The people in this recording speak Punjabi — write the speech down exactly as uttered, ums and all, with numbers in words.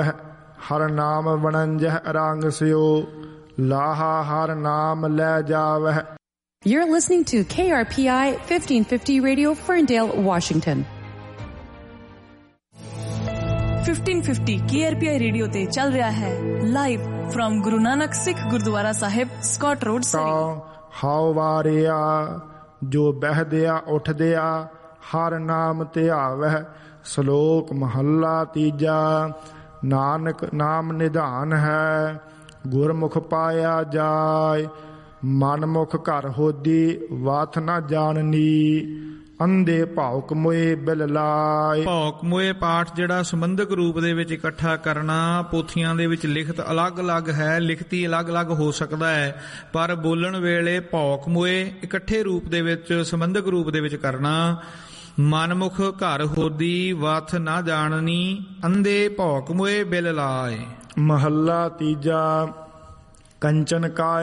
ਹਰ ਨਾਮ ਵਣੰਜਹ ਰੰਗ ਸਿਓ, ਲਾਹਾ ਹਰ ਨਾਮ ਲੈ ਜਾਵਹਿ। You're listening to K R P I fifteen fifty Radio, Ferndale, Washington. fifteen fifty K R P I radio ਤੇ ਚੱਲ ਰਿਹਾ ਹੈ live firm Guru Nanak Sikh Gurdwara Sahib, Scott road, Surrey. How ਵਾਰਿਆ ਜੋ ਬਹਿਦਿਆ ਉੱਠਦਿਆ, ਹਰ ਨਾਮ ਧਿਆਵਹਿ। ਸ਼ਲੋਕ ਮਹੱਲਾ ਤੀਜਾ। ਨਾਨਕ ਨਾਮ ਨਿਧਾਨ ਹੈ, ਗੁਰਮੁਖ ਪਾਇਆ ਜਾਏ। ਮਨਮੁਖ ਘਰ ਹੋਦੀ, ਵਾਤ ਨਾ ਜਾਣਨੀ। ਅੰਧੇ ਭੌਕ ਮੋਏ ਬਿਲ ਲਾਏ। ਭੌਕ ਮੋਏ ਪਾਠ ਜਿਹੜਾ ਸੰਬੰਧਕ ਰੂਪ ਦੇ ਵਿੱਚ ਇਕੱਠਾ ਕਰਨਾ, ਪੋਥੀਆਂ ਦੇ ਵਿੱਚ ਲਿਖਤ ਅਲੱਗ-ਅਲੱਗ ਹੈ, ਲਿਖਤੀ ਅਲੱਗ-ਅਲੱਗ ਹੋ ਸਕਦਾ ਹੈ, ਪਰ ਬੋਲਣ ਵੇਲੇ ਭੌਕ ਮੋਏ ਇਕੱਠੇ ਰੂਪ ਦੇ ਵਿੱਚ ਸੰਬੰਧਕ ਰੂਪ ਦੇ ਵਿੱਚ ਕਰਨਾ। ਮਨਮੁਖ ਘਰ ਹੋਦੀ, ਵਾਤ ਨਾ ਜਾਣਨੀ। ਅੰਧੇ ਭੌਕ ਮੋਏ ਬਿਲ ਲਾਏ। ਮਹੱਲਾ ਤੀਜਾ। ਕੰਚਨ ਕਾ